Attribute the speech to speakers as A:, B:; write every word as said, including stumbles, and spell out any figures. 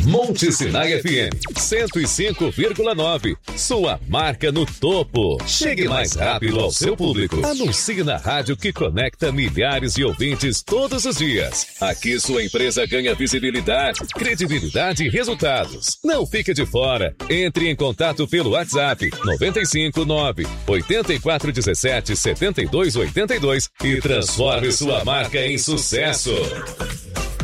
A: Monte Sinai F M, cento e cinco vírgula nove. Sua marca no topo. Chegue mais rápido ao seu público. Anuncie na rádio que conecta milhares de ouvintes todos os dias. Aqui sua empresa ganha visibilidade, credibilidade e resultados. Não fique de fora. Entre em contato pelo WhatsApp nove cinco nove, oito quatro um sete, sete dois oito dois e transforme sua marca em sucesso.